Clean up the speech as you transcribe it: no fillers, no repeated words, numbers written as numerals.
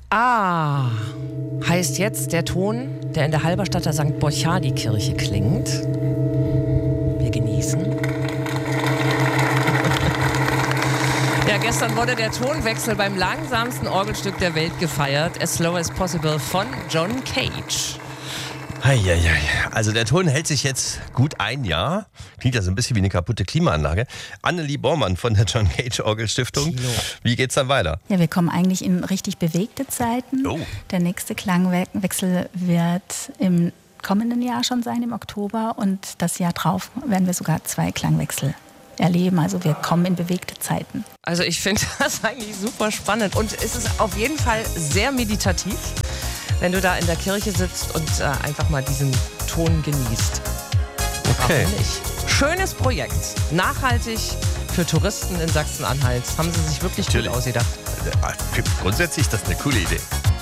Ah, heißt jetzt der Ton, der in der Halberstadter St. Borchadi-Kirche klingt. Wir genießen. Ja, gestern wurde der Tonwechsel beim langsamsten Orgelstück der Welt gefeiert, As Slow as Possible von John Cage. Heieiei. Also der Ton hält sich jetzt gut ein Jahr. Klingt ja so ein bisschen wie eine kaputte Klimaanlage. Annelie Bormann von der John Cage Orgelstiftung. Wie geht's dann weiter? Ja, wir kommen eigentlich in richtig bewegte Zeiten. Oh. Der nächste Klangwechsel wird im kommenden Jahr schon sein, im Oktober. Und das Jahr drauf werden wir sogar 2 Klangwechsel erleben. Also wir kommen in bewegte Zeiten. Also ich finde das eigentlich super spannend. Und es ist auf jeden Fall sehr meditativ, wenn du da in der Kirche sitzt und einfach mal diesen Ton genießt. Okay. Warum nicht? Schönes Projekt. Nachhaltig für Touristen in Sachsen-Anhalt. Haben sie sich wirklich gut ausgedacht. Grundsätzlich ist das eine coole Idee.